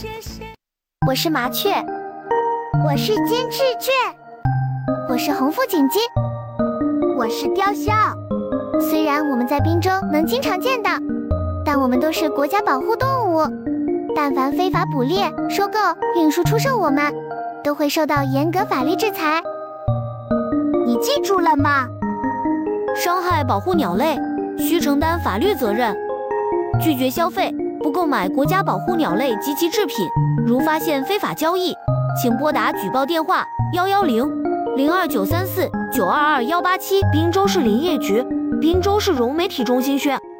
我是麻雀， 我是金翅雀， 我是红腹锦鸡， 我是雕鸮。 虽然我们在滨州能经常见到，但我们都是国家保护动物。但凡非法捕猎、收购、运输、出售我们，都会受到严格法律制裁。 你记住了吗？ 伤害保护鸟类，需承担法律责任。拒绝消费，不购买国家保护鸟类及其制品。如发现非法交易，请拨打举报电话110-02934-922-187，滨州市林业局，滨州市融媒体中心宣。